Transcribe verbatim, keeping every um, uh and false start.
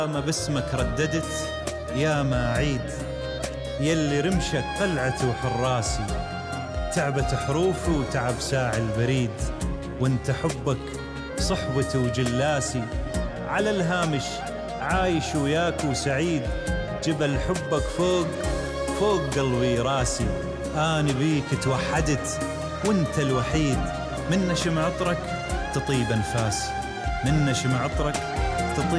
ما باسمك رددت يا ما عيد، يلي رمشك قلعتي وحراسي، تعبت حروفي وتعب ساعي البريد، وانت حبك صحبتي وجلاسي، على الهامش عايش وياك وسعيد، جبل حبك فوق فوق قلبي راسي، أنا بيك توحدت وانت الوحيد، من نشم عطرك تطيب أنفاسي، من نشم عطرك تطيب